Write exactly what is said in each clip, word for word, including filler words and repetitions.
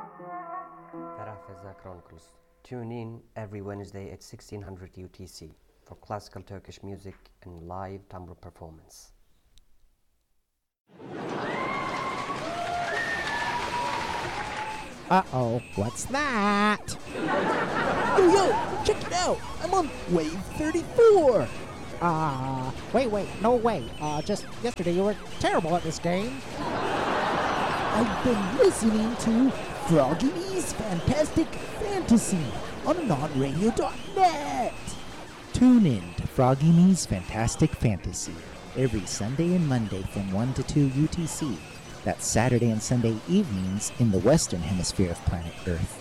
Parafeza Chronicles. Tune in every Wednesday at sixteen hundred U T C for classical Turkish music and live tambur performance. Uh-oh, what's that? Yo, yo, check it out! I'm on wave thirty-four! Uh, wait, wait, no way. Uh, just yesterday you were terrible at this game. I've been listening to Froggy E's Fantastic Fantasy on anon radio dot net. Tune in to Froggy Me's Fantastic Fantasy every Sunday and Monday from one to two U T C. That's Saturday and Sunday evenings in the western hemisphere of planet Earth.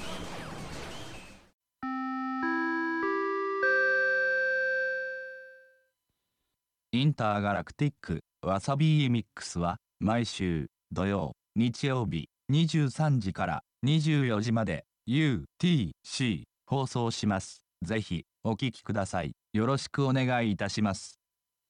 Intergalactic Wasabi Mix は毎週土曜、日曜日にじゅうさんじからにじゅうよじまで ユーティーシー 放送します。ぜひお聞きください。よろしくお願いいたします。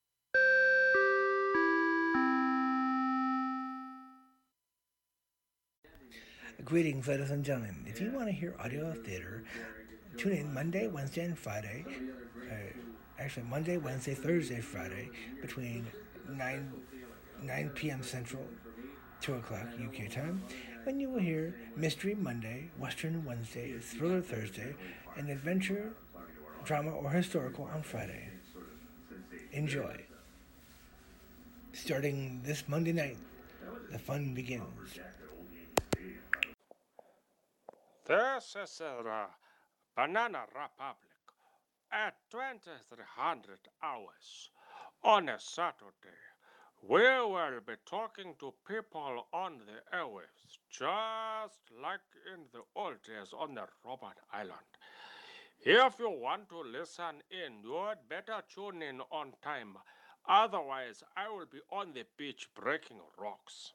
Greetings, ladies and gentlemen. If you want to hear audio theater, tune in Monday, Wednesday, and Friday. Uh, actually, Monday, Wednesday, Thursday, Friday, between nine p.m. Central, two o'clock U K time, when you will hear Mystery Monday, Western Wednesday, Thriller Thursday, and Adventure, Drama, or Historical on Friday. Enjoy. Starting this Monday night, the fun begins. This is the Banana Republic at twenty-three hundred hours on a Saturday. We will be talking to people on the airwaves, just like in the old days on the Robert Island. If you want to listen in, you'd better tune in on time. Otherwise, I will be on the beach breaking rocks.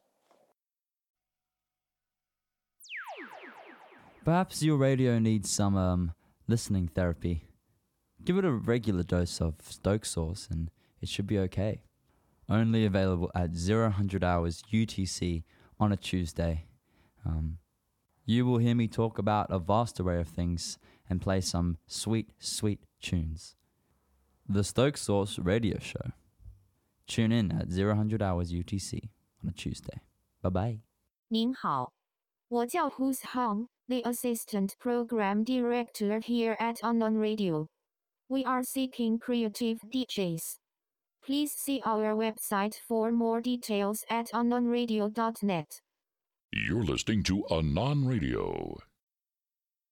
Perhaps your radio needs some um, listening therapy. Give it a regular dose of Stoke sauce and it should be okay. Only available at zero hundred hours U T C on a Tuesday. Um, you will hear me talk about a vast array of things and play some sweet, sweet tunes. The Stoke Sauce Radio Show. Tune in at zero hundred hours U T C on a Tuesday. Bye-bye. 您好，我叫 Who's Hong, the Assistant Program Director here at Unknown Radio. We are seeking creative D Js. Please see our website for more details at unknown radio dot net. You're listening to Anon Radio.